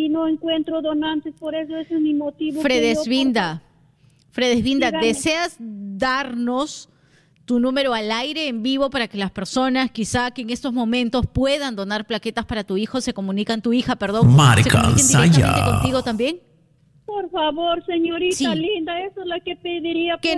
y no encuentro donantes, por eso ese es mi motivo. Fredesvinda, Dígame. ¿deseas darnos tu número al aire en vivo para que las personas quizá que en estos momentos puedan donar plaquetas para tu hijo, se comuniquen Marca directamente Saya. contigo también? Por favor, señorita Sí. linda, eso es lo que pediría. Que